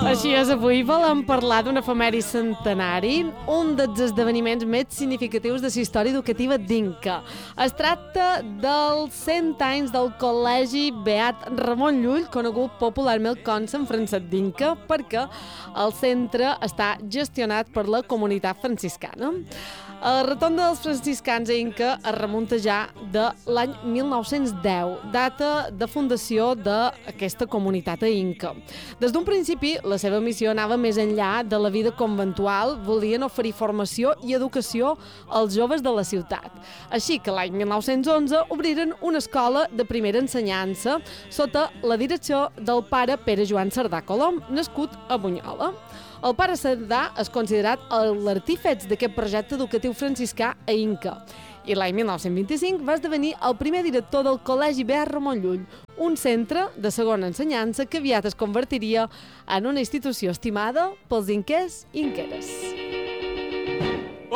Així és, avui volem parlar d'un efemèrid centenari, un dels esdeveniments més significatius de la història educativa d'Inca. Es tracta dels 100 anys del Col·legi Beat Ramon Llull, conegut popularment com Sant Francesc d'Inca, perquè el centre està gestionat per la comunitat franciscana. El retorn dels franciscans a Inca es remunta ja de l'any 1910, data de fundació d'aquesta comunitat a Inca. Des d'un principi, la seva missió anava més enllà de la vida conventual, volien oferir formació i educació als joves de la ciutat. Així que l'any 1911 obriren una escola de primera ensenyança sota la direcció del pare Pere Joan Cerdà Colom, nascut a Bunyola. El pare Cerdà és considerat l'artífex d'aquest projecte educatiu franciscà a Inca i l'any 1925 va esdevenir el primer director del Col·legi Beat Ramon Llull, un centre de segona ensenyança que aviat es convertiria en una institució estimada pels inquers i inqueres.